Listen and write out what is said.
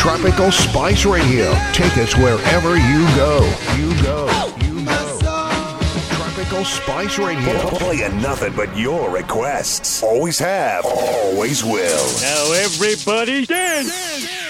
Tropical Spice Radio. Take us wherever you go. Tropical Spice Radio. Playing nothing but your requests. Always have, always will. Now everybody dance!